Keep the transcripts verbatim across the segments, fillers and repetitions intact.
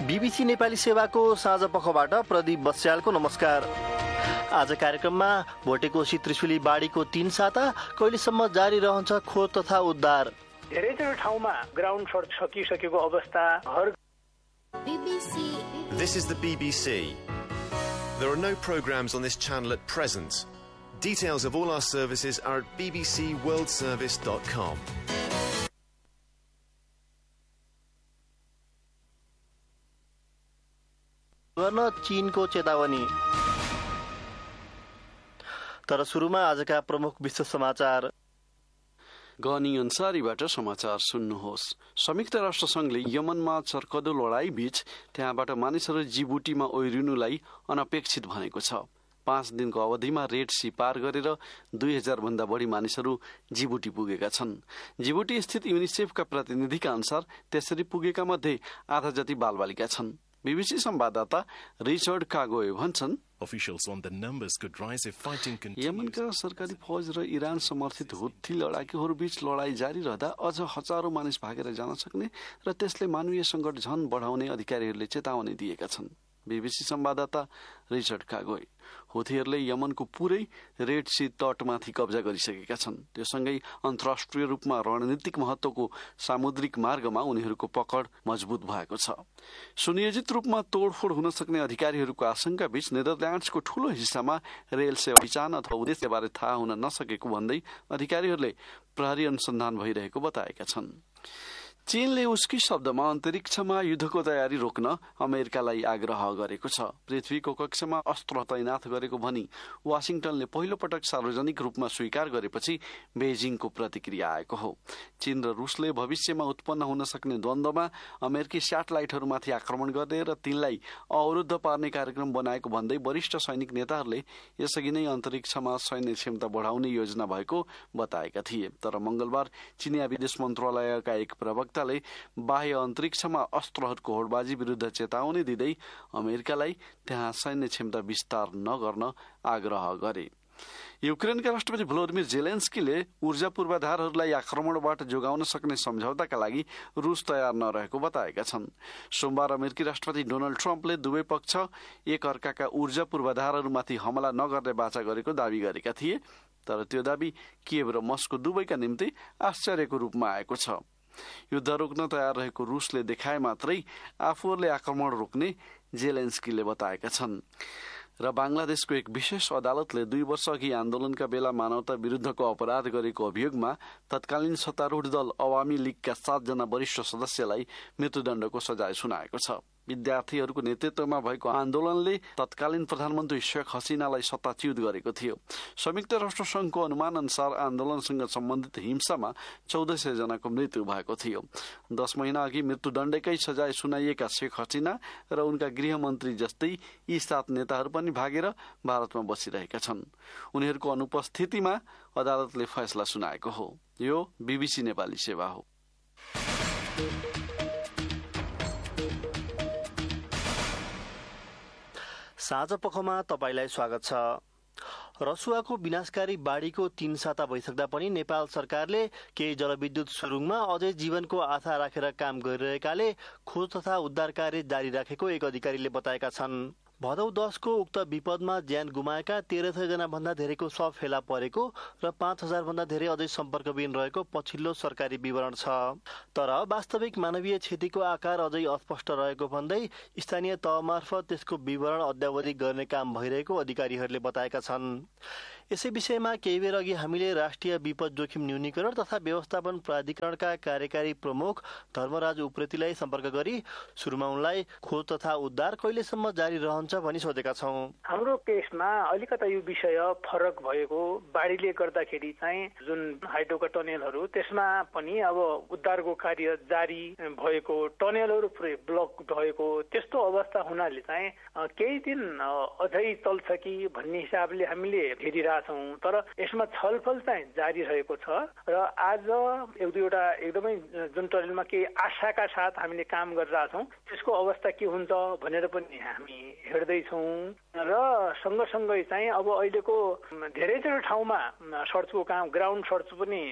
BBC Nepali सेवाको साँझ पखबाट प्रदीप बस्यालको नमस्कार। आज कार्यक्रममा भोटेकोशी त्रिशुली बाढीको तीन साता कहिलेसम्म जारी रहन्छ खोज तथा उद्धार। धेरैजना ठाउँमा ग्राउन्ड सर्ट सकिसकेको अवस्था। BBC This is the B B C. There are no programs on this channel at present. Details of all our services are at b b c world service dot com. गर्न चीनको चेतावनी। तर सुरुमा आजका प्रमुख विश्व समाचार। गनी अन्सारीबाट समाचार सुन्नुहोस्। संयुक्त राष्ट्र संघले यमनमा चर्कदो लडाई बीच त्यहाँबाट मानिसहरू जिबुटीमा ओइरिनुलाई अनपेक्षित भनेको छ। पाँच दिनको अवधिमा रेड सी पार गरेर दुई हजार भन्दा बढी मानिसहरू जिबुटी पुगेका छन्। जिबुटी स्थित युनिसेफका प्रतिनिधिका अनुसार त्यसरी पुगेका मध्ये आधा जति बालबालिका छन्। बीबीसी संवाददाता रिचर्ड कागोए भन्छन्, यमनका सरकारी फौज र इरान समर्थित हुत्थी लडाकुहरू बीच लडाई जारी रहँदा अझ हजारौं मानिस भागेर जान सक्ने र त्यसले मानवीय संकट झन बढाउने अधिकारीहरूले चेतावनी दिएका छन्। बीबीसी संवाददाता रिचर्ड कागोए, हुथीहरूले यमनको पुरै रेड सी तटमाथि कब्जा गरिसकेका छन्। त्यससँगै अन्तर्राष्ट्रिय रूपमा रणनीतिक महत्वको सामुद्रिक मार्गमा उनीहरूको पकड मजबुत भएको छ। सुनियोजित रूपमा तोडफोड हुन सक्ने अधिकारीहरूको आशंका बीच नेदरल्यान्ड्सको ठूलो हिस्सामा रेल सेवा पहिचान अथवा उद्देश्यबारे थाहा हुन नसकेको भन्दै अधिकारीहरूले प्रहरी अनुसन्धान भइरहेको बताएका छन्। चीनले उसकी शब्दमा अन्तरिक्षमा युद्धको तयारी रोक्न अमेरिकालाई आग्रह गरेको छ। पृथ्वीको कक्षमा अस्त्र तैनाथ गरेको भनी वाशिङटनले पहिलो पटक सार्वजनिक रूपमा स्वीकार गरेपछि बेजिङको प्रतिक्रिया आएको हो। चीन र रुसले भविष्यमा उत्पन्न हुन सक्ने द्वन्द्वमा अमेरिकी स्याटेलाइटहरूमाथि आक्रमण गर्ने र तिनलाई अवरुद्ध पार्ने कार्यक्रम बनाएको भन्दै वरिष्ठ सैनिक नेताहरूले यसअघि नै अन्तरिक्षमा सैन्य क्षमता बढाउने योजना भएको बताएका थिए। तर मंगलबार चीनिया विदेश मन्त्रालयका एक प्रवक्ता बाह्य अन्तरिक्षमा अस्त्रहरूको होडबाजी विरुद्ध चेतावनी दिँदै अमेरिकालाई त्यहाँ सैन्य क्षमता विस्तार नगर्न आग्रह गरे। युक्रेनका राष्ट्रपति भ्लोदिमिर जेलेन्स्कीले ऊर्जा पूर्वाधारहरूलाई आक्रमणबाट जोगाउन सक्ने सम्झौताका लागि रूस तयार नरहेको बताएका छन्। सोमबार अमेरिकी राष्ट्रपति डोनाल्ड ट्रम्पले दुवै पक्ष एक अर्काका ऊर्जा पूर्वाधारहरूमाथि हमला नगर्ने वाचा गरेको दावी गरेका थिए। तर त्यो दावी किएभ र मस्को दुवैका निम्ति आश्चर्यको रूपमा आएको छ। युद्ध रोक्न तयार रहेको रुसले देखाए मात्रै आफूहरूले आक्रमण रोक्ने जेलेन्स्कीले बताएका छन्। र बंगलादेशको एक विशेष अदालतले दुई वर्ष अघि आन्दोलनका बेला मानवता विरुद्धको अपराध गरेको अभियोगमा तत्कालीन सत्तारूढ दल अवामी लीगका सातजना वरिष्ठ सदस्यलाई मृत्युदण्डको सजाय सुनाएको छ। विद्यार्थीहरूको नेतृत्वमा भएको आन्दोलनले तत्कालीन प्रधानमन्त्री शेख हसिनालाई सत्ताच्युत गरेको थियो। संयुक्त राष्ट्र संघको अनुमान अनुसार आन्दोलनसँग सम्बन्धित हिंसामा चौध सय जनाको मृत्यु भएको थियो। दस महिना अघि मृत्युदण्डकै सजाय सुनाइएका शेख हसिना र उनका गृहमन्त्री जस्तै यी सात नेताहरू पनि भागेर भारतमा बसिरहेका छन्। उनीहरूको अनुपस्थितिमा अदालतले फैसला सुनाएको हो। यो बीबीसी नेपाली सेवा हो। साँझ पखमा तपाईलाई स्वागत छ। रसुवाको विनाशकारी बाढीको तीन साता भइसक्दा पनि नेपाल सरकारले केही जलविद्युत सुरुङमा अझै जीवनको आशा राखेर काम गरिरहेकाले खोज तथा उद्धार कार्य जारी राखेको एक अधिकारीले बताएका छन्। भदौ दसको उक्त विपदमा ज्यान गुमाएका तेह्र सय जना भन्दा धेरैको शव फेला परेको र पाँच हजार भन्दा धेरै अझै सम्पर्कविहीन रहेको पछिल्लो सरकारी विवरण छ। तर वास्तविक मानवीय क्षतिको आकार अझै अस्पष्ट रहेको भन्दै स्थानीय तह मार्फत त्यसको विवरण अद्यावधि गर्ने काम भइरहेको अधिकारीहरूले बताएका छन्। यसै विषयमा केही बेर अघि हामीले राष्ट्रिय विपद जोखिम न्यूनीकरण तथा व्यवस्थापन प्राधिकरणका कार्यकारी प्रमुख धर्मराज उप्रेतीलाई सम्पर्क गरी सुरुमा उनलाई खोज तथा उद्धार कहिलेसम्म जारी रहन्छ भनी सोधेका छौं। हाम्रो केसमा अलिकता यो विषय फरक भएको, बाढीले गर्दाखेरि चाहिँ जुन हाइड्रोका टनेलहरू त्यसमा पनि अब उद्धारको कार्य जारी भएको, टनेलहरू पुरै ब्लक भएको त्यस्तो अवस्था हुनाले चाहिँ केही दिन अझै चल्छ कि भन्ने हिसाबले हामीले हेरिरहेका छौं। तर यसमा छलफल चाहिँ जारी रहेको छ र आज एक दुईवटा एकदमै जुन टनेलमा केही आशाका साथ हामीले काम गरिरहेका छौं त्यसको अवस्था के हुन्छ भनेर पनि हामी हेर्दैछौँ। र सँगसँगै चाहिँ अब अहिलेको धेरैजना ठाउँमा सर्चको काम, ग्राउन्ड सर्च पनि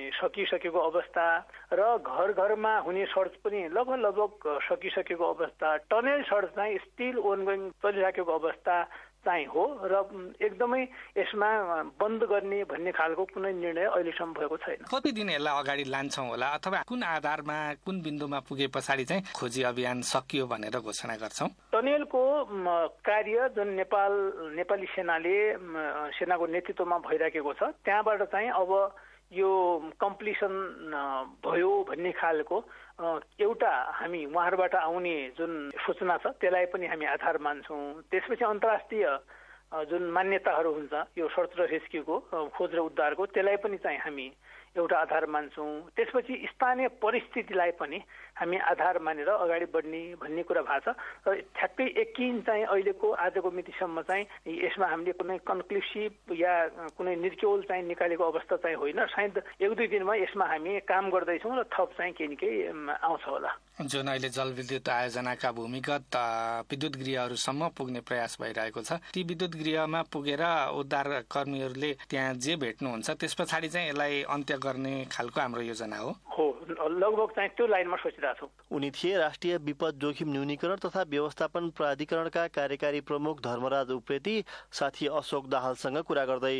सकिसकेको अवस्था र घर घरमा हुने सडक पनि लगभग लगभग सकिसकेको अवस्था, टनेल सडक चाहिँ स्टिल ओनगोइङ चलिराखेको अवस्था चाहिँ हो र एकदमै यसमा बन्द गर्ने भन्ने खालको कुनै निर्णय अहिलेसम्म भएको छैन। कति दिन यसलाई अगाडि लान्छौँ होला अथवा कुन आधारमा कुन बिन्दुमा पुगे पछाडि चाहिँ खोजी अभियान सकियो भनेर घोषणा गर्छौँ? टनेलको कार्य जुन नेपाल नेपाली सेनाले सेनाको नेतृत्वमा भइराखेको छ त्यहाँबाट चाहिँ अब यो कम्प्लिसन भयो भन्ने खालको एउटा हामी उहाँहरूबाट आउने जुन सूचना छ त्यसलाई पनि हामी आधार मान्छौँ। त्यसपछि अन्तर्राष्ट्रिय जुन मान्यताहरू हुन्छ यो सर्च र रेस्क्युको खोज र उद्धारको त्यसलाई पनि चाहिँ हामी एउटा आधार मान्छौँ। त्यसपछि स्थानीय परिस्थितिलाई पनि हामी आधार मानेर अगाडि बढ्ने भन्ने कुरा भएको छ र ठ्याक्कै एकिन चाहिँ अहिलेको आजको मितिसम्म चाहिँ यसमा हामीले कुनै कन्क्लुसिभ या कुनै निर्क्योल चाहिँ निकालेको अवस्था चाहिँ होइन। सायद एक दुई दिनमा यसमा हामी काम गर्दैछौँ र थप चाहिँ केही न केही आउँछ होला। जुन अहिले जलविद्युत आयोजनाका भूमिगत विद्युत गृहहरूसम्म पुग्ने प्रयास भइरहेको छ, ती विद्युत गृहमा पुगेर उद्धार कर्मीहरूले त्यहाँ जे भेट्नुहुन्छ त्यस पछाडि चाहिँ यसलाई अन्त्य गर्ने खालको हाम्रो योजना हो हो लगभग चाहिँ त्यो लाइनमा सोचिरहेको छौँ। उनी थिए राष्ट्रिय विपद जोखिम न्यूनीकरण तथा व्यवस्थापन प्राधिकरणका कार्यकारी प्रमुख धर्मराज उप्रेती। साथी अशोक दाहालसँग कुरा गर्दै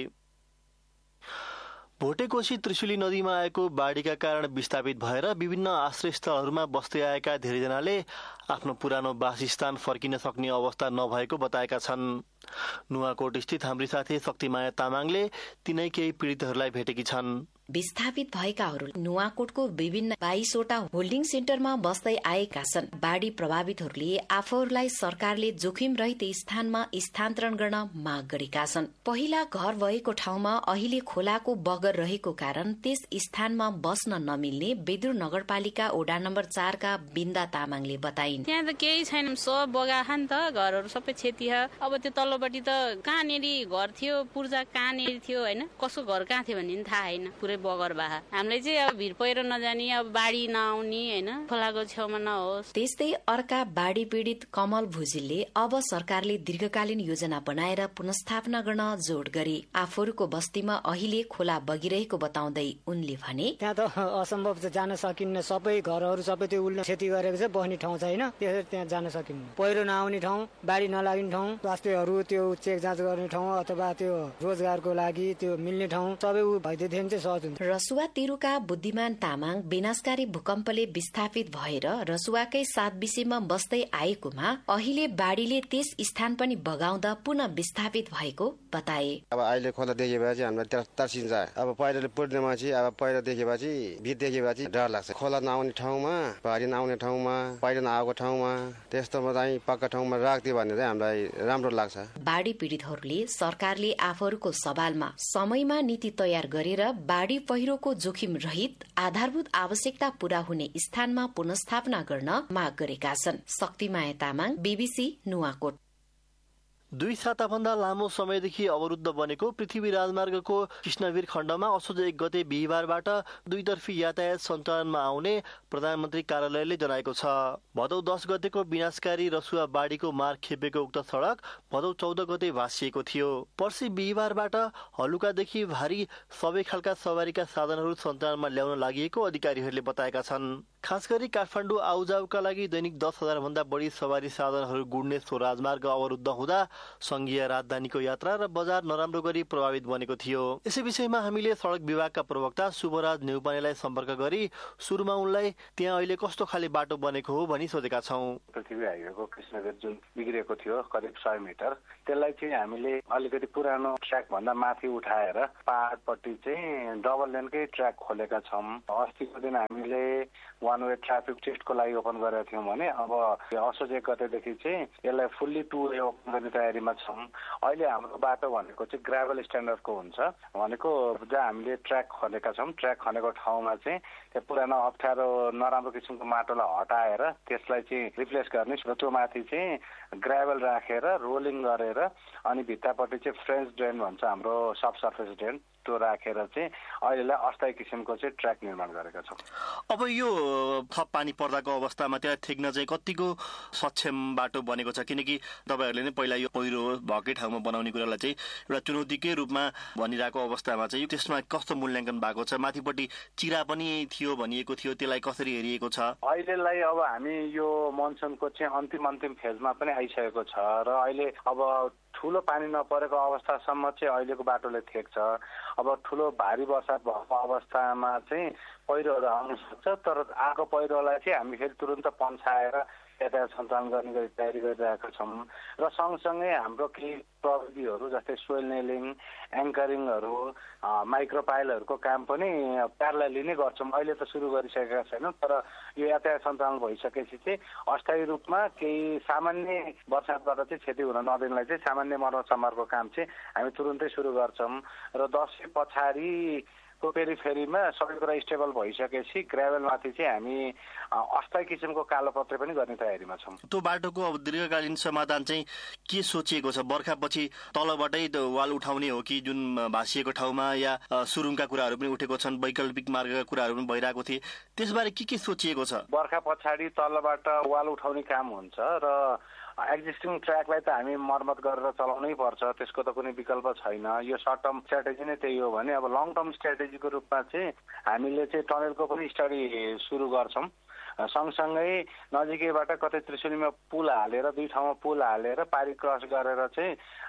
भोटेकोशी त्रिशुली नदीमा आएको बाढीका कारण विस्थापित भएर विभिन्न आश्रयस्थलहरूमा बस्दै आएका धेरैजनाले आफ्नो पुरानो वासस्थान फर्किन सक्ने अवस्था नभएको बताएका छन्। नुवाकोट स्थित हाम्री साथी शक्तिमाया तामाङले तिनै केही पीडितहरूलाई भेटेकी छन्। विस्थापित भएकाहरू नुवाकोटको विभिन्न बाइसवटा होल्डिङ सेन्टरमा बस्दै आएका छन्। बाढ़ी प्रभावितहरूले आफूहरूलाई सरकारले जोखिम रहित स्थानमा स्थानान्तरण गर्न माग गरेका छन्। पहिला घर भएको ठाउँमा अहिले खोलाको बगर रहेको कारण त्यस स्थानमा बस्न नमिल्ने बेदुर नगरपालिका वडा नम्बर चारका बिन्दा तामाङले बताइन्। त्यहाँ त केही छैन, सब बगाखा नि त, घरहरू सबै क्षति छ। अब त्यो तल्लोपट्टि त कहाँनेरि घर थियो, पूर्जा कहाँनेरि थियो होइन, कसको घर कहाँ थियो भन्ने थाहा होइन, पुरै बगर बाहा। हामीलाई चाहिँ अब भिर पहिरो नजाने, अब बाढी नआउने होइन, खोलाको छेउमा नहोस्। त्यस्तै अर्का बाढी पीडित कमल भुजेलले अब सरकारले दीर्घकालीन योजना बनाएर पुनस्थापना गर्न जोड गरे। आफूहरूको बस्तीमा अहिले खोला बगिरहेको बताउँदै उनले भने, त्यहाँ त असम्भव छ, जान सकिन्न। सबै घरहरू सबै त्यो उल्ने क्षति गरेको छ, बस्ने ठाउँ छैन, त्यसरी त्यहाँ जान सकिन्न। पहिरो नआउने ठाउँ, बाढी नलाग्ने ठाउँ, स्वास्थ्यहरू त्यो चेक जाँच गर्ने ठाउँ अथवा त्यो रोजगारको लागि त्यो मिल्ने ठाउँ सबै भइदिएदेखि चाहिँ सहज हुन्छ। रसुवा तिरुका बुद्धिमान तामाङ विनाशकारी भूकम्पले विस्थापित भएर रसुवाकै सात विषयमा बस्दै आएकोमा अहिले बाढीले त्यस स्थान पनि बगाउँदा पुनः विस्थापित भएको बताए। अब अहिले खोला देखेपछि हामीलाई तर्सिन्छ। अब पहिरोले पुर्नेपछि अब पहिरो देखेपछि भित देखेपछि डर लाग्छ। खोला नआउने ठाउँमा, बाढी नआउने ठाउँमा, पहिरो नआएको ठाउँमा, त्यस्तोमा चाहिँ पक्का ठाउँमा राख्दियो भने चाहिँ हामीलाई राम्रो लाग्छ। बाढी पीडितहरूले सरकारले आफूहरूको सवालमा समयमा नीति तयार गरेर बाढी पहिरोको जोखिम रहित आधारभूत आवश्यकता पूरा हुने स्थानमा पुनस्थापना गर्न माग गरेका छन्। शक्तिमाया तामाङ, बीबीसी नुवाकोट। दुई साताभन्दा लामो समयदेखि अवरुद्ध बनेको पृथ्वी राजमार्गको कृष्णवीर खण्डमा असोज एक गते बिहिबारबाट दुईतर्फी यातायात सञ्चालनमा आउने प्रधानमन्त्री कार्यालयले जनाएको छ। भदौ दस गतेको विनाशकारी रसुवा बाढीको मार्ग खेपेको उक्त सड़क भदौ चौध गते भाँसिएको थियो। पर्सि बिहिबारबाट हलुकादेखि भारी सबै खालका सवारीका साधनहरू सञ्चालनमा ल्याउन लागि अधिकारीहरूले बताएका छन्। खास गरी काठमाडौँ आउजाउका लागि दैनिक दस हजार भन्दा बढी सवारी साधनहरू गुड्ने सो राजमार्ग अवरुद्ध हुँदा संघीय राजधानीको यात्रा र बजार नराम्रो गरी प्रभावित बनेको थियो। यसै विषयमा हामीले सड़क विभागका प्रवक्ता शुभराज नेउपानेलाई सम्पर्क गरी सुरुमा उनलाई त्यहाँ अहिले कस्तो खाले बाटो बनेको हो भनी सोधेका छौं। पृथ्वी हाइवेको कृष्णवीर जुन बिग्रेको थियो करिब सय मिटर, त्यसलाई चाहिँ हामीले अलिकति पुरानो ट्र्याक भन्दा माथि उठाएर पहाडपट्टि चाहिँ डबल लेनकै ट्र्याक खोलेका छौं। अस्तिको दिन हामीले वान वे ट्राफिक टेस्टको लागि ओपन गरेका थियौँ भने अब असोज एक गतेदेखि चाहिँ यसलाई फुल्ली टु वे ओपन गर्ने तयारीमा छौँ। अहिले हाम्रो बाटो भनेको चाहिँ ग्राभल स्ट्यान्डर्डको हुन्छ, भनेको जहाँ हामीले ट्र्याक खनेका छौँ, ट्र्याक खनेको ठाउँमा चाहिँ त्यो पुरानो अप्ठ्यारो नराम्रो किसिमको माटोलाई हटाएर त्यसलाई चाहिँ रिप्लेस गर्ने र त्यो माथि चाहिँ ग्राभल राखेर रोलिङ गरेर अनि भित्तापट्टि चाहिँ फ्रेन्च ड्रेन भन्छ हाम्रो सब सर्फेस ड्रेन, त्यो राखेर चाहिँ अहिलेलाई अस्थायी किसिमको चाहिँ ट्र्याक निर्माण गरेका छौँ। अब यो थप पानी पर्दाको अवस्थामा त्यसलाई ठेक्न चाहिँ कतिको सक्षम बाटो बनेको छ? किनकि तपाईँहरूले नै पहिला यो पहिरो भएकै ठाउँमा बनाउने कुरालाई चाहिँ एउटा चुनौतीकै रूपमा भनिरहेको अवस्थामा चाहिँ त्यसमा कस्तो मूल्याङ्कन भएको छ? माथिपट्टि चिरा पनि थियो भनिएको थियो, त्यसलाई कसरी हेरिएको छ? अहिलेलाई अब हामी यो मनसुनको चाहिँ अन्तिम अन्तिम फेजमा पनि आइसकेको छ र अहिले अब ठुलो पानी नपरेको अवस्थासम्म चाहिँ अहिलेको बाटोले थेक्छ। अब ठुलो भारी वर्षा भएको अवस्थामा चाहिँ पहिरोहरू आउन सक्छ, तर आएको पहिरोलाई चाहिँ हामी फेरि तुरन्त पन्साएर यातायात सञ्चालन गर्ने गरी तयारी गरिरहेका छौँ र सँगसँगै हाम्रो केही प्रविधिहरू जस्तै सोइल नेलिङ, एङ्करिङहरू, माइक्रोपाइलहरूको काम पनि प्यारलली नै गर्छौँ। अहिले त सुरु गरिसकेका छैनौँ, तर यो यातायात सञ्चालन भइसकेपछि चाहिँ अस्थायी रूपमा केही सामान्य वर्षातबाट चाहिँ क्षति हुन नदिनलाई चाहिँ सामान्य मर्मत समारको काम चाहिँ हामी तुरुन्तै सुरु गर्छौँ र दसैँ पछाडि को पेरिफेरीमा सबै कुरा स्टेबल भइसकेपछि ग्राभेलमाथि चाहिँ हामी अस्थायी किसिमको कालोपत्रे पनि गर्ने तयारीमा छौँ। त्यो बाटोको अब दीर्घकालीन समाधान चाहिँ के सोचिएको छ? बर्खापछि तलबाटै वाल उठाउने हो कि जुन भाँसिएको ठाउँमा, या सुरुङका कुराहरू पनि उठेको छन्, वैकल्पिक मार्गका कुराहरू पनि भइरहेको थिए, त्यसबारे के के सोचिएको छ? बर्खा पछाडि तलबाट वाल उठाउने काम हुन्छ र एक्जिस्टिङ ट्र्याकलाई त हामी मर्मत गरेर चलाउनै पर्छ, त्यसको त कुनै विकल्प छैन। यो सर्ट टर्म स्ट्राटेजी नै त्यही हो भने अब लङ टर्म स्ट्राटेजीको रूपमा चाहिँ हामीले चाहिँ टनलको पनि स्टडी सुरु गर्छौँ। सँगसँगै नजिकैबाट कतै त्रिशुलीमा पुल हालेर, दुई ठाउँमा पुल हालेर पारी क्रस गरेर चाहिँ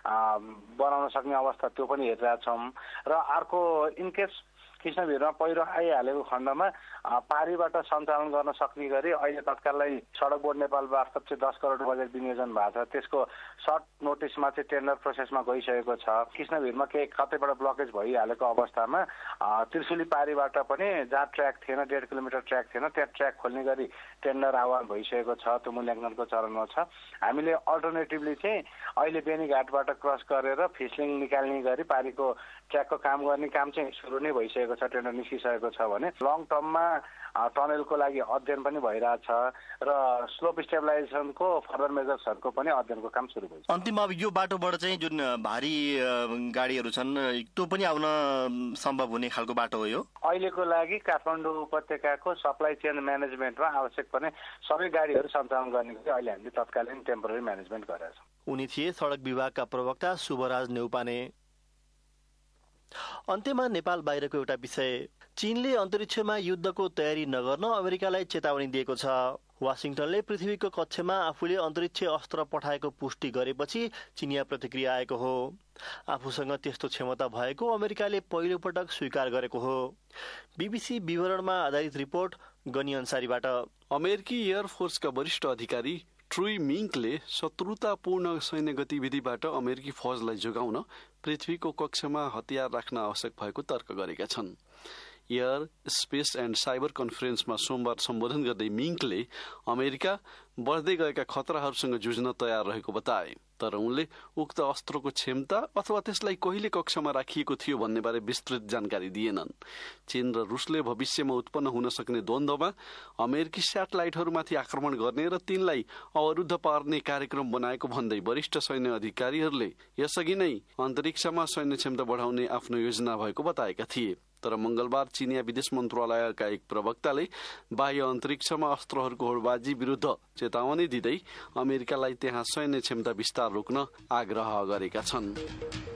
बनाउन सक्ने अवस्था त्यो पनि हेरिरहेछौँ। र अर्को इनकेस कृष्णभिरमा पहिरो आइहालेको खण्डमा पारीबाट सञ्चालन गर्न सक्ने गरी अहिले तत्कालै सडक बोर्ड नेपाल मार्फत चाहिँ दस करोड बजेट विनियोजन भएको छ। त्यसको सर्ट नोटिसमा चाहिँ टेन्डर प्रोसेसमा गइसकेको छ। कृष्णभिरमा केही कतैबाट ब्लकेज भइहालेको अवस्थामा त्रिशुली पारीबाट पनि जहाँ ट्र्याक थिएन, डेढ किलोमिटर ट्र्याक थिएन, त्यहाँ ट्र्याक खोल्ने गरी टेन्डर आह्वान भइसकेको छ, त्यो मूल्याङ्कनको चरणमा छ। हामीले अल्टरनेटिभली चाहिँ अहिले बेनीघाटबाट क्रस गरेर फिसलिङ निकाल्ने गरी पारीको ट्र्याकको काम गर्ने काम चाहिँ सुरु नै भइसकेको छ, टेन्डर निस्किसकेको छ भने लङ टर्ममा टनलको लागि अध्ययन पनि भइरहेछ र स्लोप स्टेबलाइजेसनको फर्दर मेजर्सहरूको पनि अध्ययनको काम सुरु भइसक्यो। अन्तिममा अब यो बाटोबाट चाहिँ जुन भारी गाडीहरू छन् त्यो पनि आउन सम्भव हुने खालको बाटो हो यो? अहिलेको लागि काठमाडौँ उपत्यकाको सप्लाई चेन म्यानेजमेन्टमा आवश्यक पर्ने सबै गाडीहरू सञ्चालन गर्ने गरी अहिले हामीले तत्कालीन टेम्पोररी म्यानेजमेन्ट गरेका छौँ। उनी थिए सडक विभागका प्रवक्ता शुभराज नेउपाने। अन्त्यमा नेपाल बाहिरको एउटा विषय। चीनले अन्तरिक्षमा युद्धको तयारी नगर्न अमेरिकालाई चेतावनी दिएको छ। वाशिंटनले पृथ्वीको कक्षमा आफूले अन्तरिक्ष अस्त्र पठाएको पुष्टि गरेपछि चिनिया प्रतिक्रिया आएको हो। आफूसँग त्यस्तो क्षमता भएको अमेरिकाले पहिलो पटक स्वीकार गरेको हो। बीबीसी विवरणमा आधारित रिपोर्ट गनी अन्सारीबाट। अमेरिकी एयरफोर्सका वरिष्ठ अधिकारी ट्रुई मिङ्कले शत्रुतापूर्ण सैन्य गतिविधिबाट अमेरिकी फौजलाई जोगाउन पृथ्वीको कक्षमा हतियार राख्न आवश्यक भएको तर्क गरेका छन्। एयर स्पेस एन्ड साइबर कन्फरेन्समा सोमबार सम्बोधन गर्दै मिङ्कले अमेरिका बढ्दै गएका खतराहरूसँग जुझ्न तयार रहेको बताए, तर उनले उक्त अस्त्रको क्षमता अथवा त्यसलाई कहिले कक्षमा राखिएको थियो भन्ने बारे विस्तृत जानकारी दिएनन्। चीन र रुसले भविष्यमा उत्पन्न हुन सक्ने द्वन्द्वमा अमेरिकी स्याटेलाइटहरूमाथि आक्रमण गर्ने र तिनलाई अवरुद्ध पार्ने कार्यक्रम बनाएको भन्दै वरिष्ठ सैन्य अधिकारीहरूले यसअघि नै अन्तरिक्षमा सैन्य क्षमता बढाउने आफ्नो योजना भएको बताएका थिए। तर मंगलबार चिनिया विदेश मन्त्रालयका एक प्रवक्ताले बाह्य अन्तरिक्षमा अस्त्रहरूको होडबाजी विरुद्ध चेतावनी दिँदै अमेरिकालाई त्यहाँ सैन्य क्षमता विस्तार रोक्न आग्रह गरेका छन्।